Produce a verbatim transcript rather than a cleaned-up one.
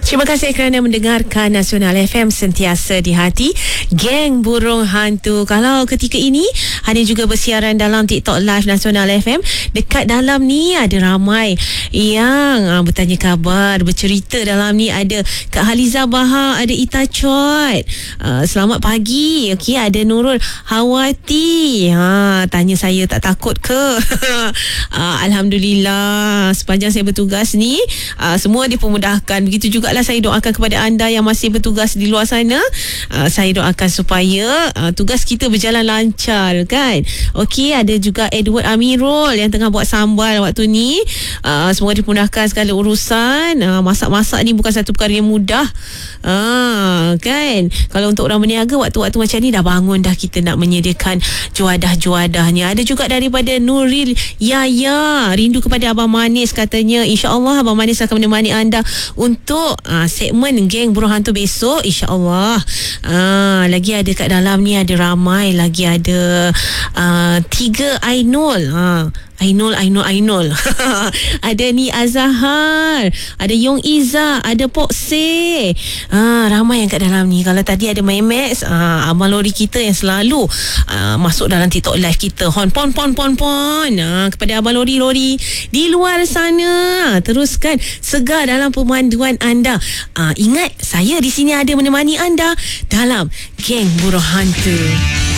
Terima kasih kerana mendengarkan Nasional F M, sentiasa di hati. Geng Burung Hantu. Kalau ketika ini Hani juga bersiaran dalam TikTok Live Nasional F M. Dekat dalam ni ada ramai yang uh, bertanya khabar, bercerita. Dalam ni ada Kak Haliza Bahar, ada Ita Chot. Uh, selamat pagi. Okey, ada Nurul Hawati. Ha, tanya saya tak takut ke? uh, Alhamdulillah, sepanjang saya bertugas ni uh, semua dipermudahkan. Begitu jugalah saya doakan kepada anda yang masih bertugas di luar sana. Uh, saya doakan supaya uh, tugas kita berjalan lancar, kan? Okey, ada juga Edward Amirul yang tengah buat sambal waktu ni. Uh, semoga dipermudahkan segala urusan. Uh, masak-masak ni bukan satu perkara yang mudah. Uh, kan? Kalau untuk orang berniaga, waktu-waktu macam ni dah bangun dah kita nak menyediakan juadah-juadahnya. Ada juga daripada Nuril Yaya, rindu kepada Abang Manis katanya. InsyaAllah Abang Manis akan menemani anda untuk uh, segmen Geng Burung Hantu besok, insyaAllah. Uh, lagi ada kat dalam ni, ada ramai lagi. Ada uh, tiga Ainul. Uh, Ainul, Ainul, Ainul. Ada ni Azahar, ada Yong Iza, ada Pok Se. Ah, ramai yang kat dalam ni. Kalau tadi ada Memex, ah, abang lori kita yang selalu ah, masuk dalam TikTok live kita. Hon, pon, pon, pon, pon. Ah, kepada abang lori-lori di luar sana, teruskan segar dalam pemanduan anda. Ah, ingat, saya di sini ada menemani anda dalam Geng Burung Hantu.